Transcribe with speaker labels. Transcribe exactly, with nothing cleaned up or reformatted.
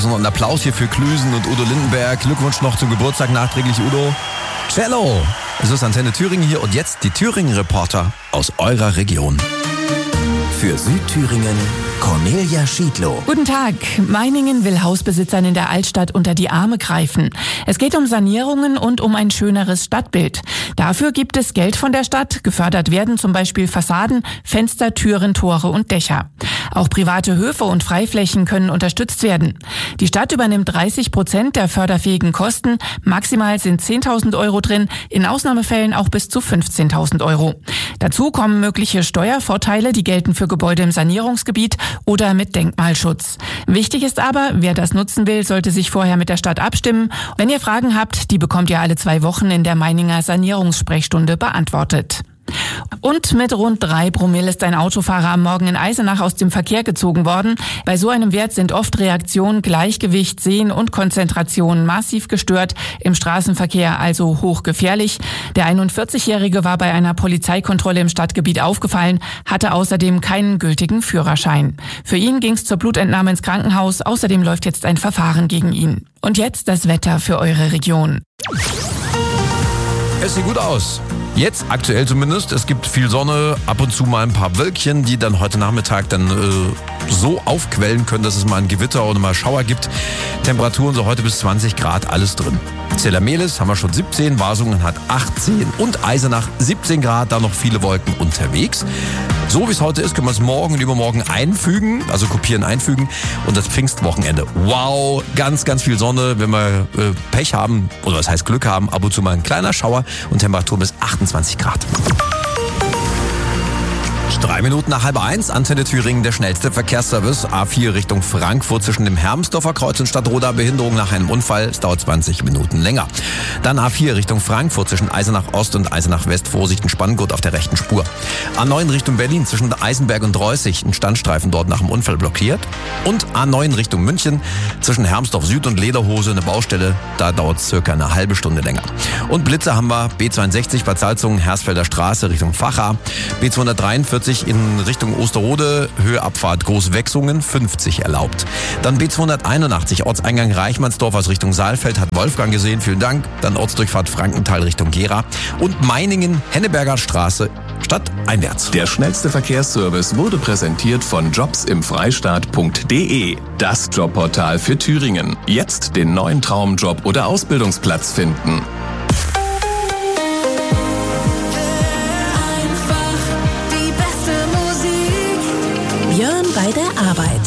Speaker 1: besonderen Applaus hier für Klüsen und Udo Lindenberg. Glückwunsch noch zum Geburtstag nachträglich, Udo. Cello! Es ist Antenne Thüringen hier und jetzt die Thüringen-Reporter aus eurer Region.
Speaker 2: Für Südthüringen Cornelia Schiedlow.
Speaker 3: Guten Tag. Meiningen will Hausbesitzern in der Altstadt unter die Arme greifen. Es geht um Sanierungen und um ein schöneres Stadtbild. Dafür gibt es Geld von der Stadt. Gefördert werden zum Beispiel Fassaden, Fenster, Türen, Tore und Dächer. Auch private Höfe und Freiflächen können unterstützt werden. Die Stadt übernimmt dreißig Prozent der förderfähigen Kosten. Maximal sind zehntausend Euro drin, in Ausnahmefällen auch bis zu fünfzehntausend Euro. Dazu kommen mögliche Steuervorteile, die gelten für Gebäude im Sanierungsgebiet oder mit Denkmalschutz. Wichtig ist aber, wer das nutzen will, sollte sich vorher mit der Stadt abstimmen. Wenn ihr Fragen habt, die bekommt ihr alle zwei Wochen in der Meininger Sanierungssprechstunde beantwortet. Und mit rund drei Promille ist ein Autofahrer am Morgen in Eisenach aus dem Verkehr gezogen worden. Bei so einem Wert sind oft Reaktion, Gleichgewicht, Sehen und Konzentration massiv gestört. Im Straßenverkehr also hochgefährlich. Der einundvierzigjährige war bei einer Polizeikontrolle im Stadtgebiet aufgefallen, hatte außerdem keinen gültigen Führerschein. Für ihn ging es zur Blutentnahme ins Krankenhaus. Außerdem läuft jetzt ein Verfahren gegen ihn. Und jetzt das Wetter für eure Region.
Speaker 1: Es sieht gut aus. Jetzt aktuell zumindest. Es gibt viel Sonne, ab und zu mal ein paar Wölkchen, die dann heute Nachmittag dann äh, so aufquellen können, dass es mal ein Gewitter oder mal Schauer gibt. Temperaturen so heute bis zwanzig Grad, alles drin. Zellermehlis haben wir schon siebzehn, Wasungen hat achtzehn und Eisenach siebzehn Grad, da noch viele Wolken unterwegs. So wie es heute ist, können wir es morgen und übermorgen einfügen, also kopieren, einfügen und das Pfingstwochenende. Wow, ganz, ganz viel Sonne, wenn wir äh, Pech haben, oder was heißt Glück haben, ab und zu mal ein kleiner Schauer und Temperatur bis achtundzwanzig Grad. Drei Minuten nach halb eins, Antenne Thüringen, der schnellste Verkehrsservice. A vier Richtung Frankfurt zwischen dem Hermsdorfer Kreuz und Stadtroda, Behinderung nach einem Unfall. Es dauert zwanzig Minuten länger. Dann A vier Richtung Frankfurt zwischen Eisenach Ost und Eisenach West. Vorsicht, ein Spanngurt auf der rechten Spur. A neun Richtung Berlin zwischen Eisenberg und Reußig. Ein Standstreifen dort nach dem Unfall blockiert. Und A neun Richtung München zwischen Hermsdorf Süd und Lederhose. Eine Baustelle, da dauert es circa eine halbe Stunde länger. Und Blitze haben wir B zweiundsechzig Bad Salzungen, Hersfelder Straße Richtung Vacha. B zweihundertdreiundvierzig in Richtung Osterode, Höheabfahrt Großwechsungen, fünfzig erlaubt. Dann B zweihunderteinundachtzig, Ortseingang Reichmannsdorf aus Richtung Saalfeld, hat Wolfgang gesehen, vielen Dank. Dann Ortsdurchfahrt Frankenthal Richtung Gera. Und Meiningen, Henneberger Straße, stadteinwärts.
Speaker 2: Der schnellste Verkehrsservice wurde präsentiert von jobs im freistaat punkt de. Das Jobportal für Thüringen. Jetzt den neuen Traumjob oder Ausbildungsplatz finden.
Speaker 4: Björn bei der Arbeit.